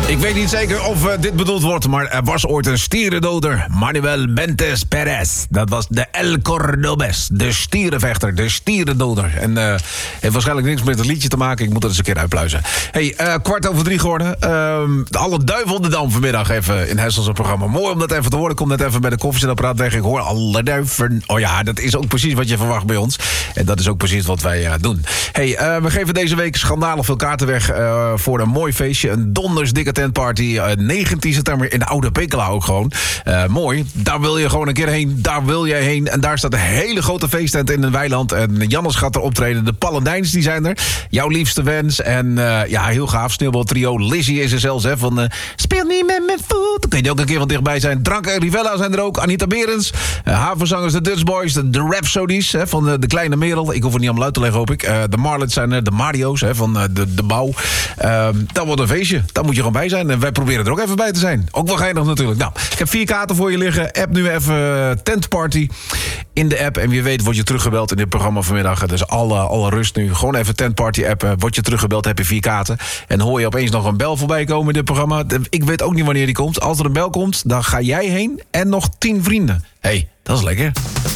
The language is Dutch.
Ik weet niet zeker of dit bedoeld wordt, maar er was ooit een stierendoder. Manuel Bentes Perez. Dat was de El Cordobés. De stierenvechter, de stierendoder. En heeft waarschijnlijk niks met het liedje te maken. Ik moet het eens een keer uitpluizen. Hey, 2:15 geworden. Alle duivel de dam vanmiddag even in Hessels programma. Mooi om dat even te horen. Ik kom net even bij de koffiezetapparaat weg. Ik hoor alle duiven. Oh ja, dat is ook precies wat je verwacht bij ons. En dat is ook precies wat wij doen. Hey, we geven deze week schandalig veel kaarten weg voor een mooi feestje. Een donders dikke tentparty. 19 september in de Oude Pekela ook gewoon. Mooi. Daar wil je gewoon een keer heen. Daar wil jij heen. En daar staat een hele grote feesttent in een weiland. En Jannes gaat er optreden. De Paladijns die zijn er. Jouw liefste wens. En ja, heel gaaf. Sneeuwbaltrio. Lizzie is er zelfs. Hè, van speel niet met mijn voet. Dan kun je ook een keer van dichtbij zijn. Drank en Rivella zijn er ook. Anita Berends. Havenzangers, de Dutch Boys. De Rhapsodies van de Kleine Merel. Ik hoef het niet allemaal uit te leggen, hoop ik. De Marlets zijn er. De Mario's van de Bouw. Dat wordt een feestje. Daar moet je gewoon bij zijn. En wij proberen er ook even bij te zijn. Ook wel geinig natuurlijk. Nou, ik heb 4 kaarten voor je liggen. App nu even Tentparty in de app. En wie weet word je teruggebeld in dit programma vanmiddag. Dus alle rust nu. Gewoon even Tentparty app. Word je teruggebeld, heb je 4 kaarten. En hoor je opeens nog een bel voorbij komen in dit programma. Ik weet ook niet wanneer die komt. Als er een bel komt, dan ga jij heen. En nog 10 vrienden. Hey, dat is lekker.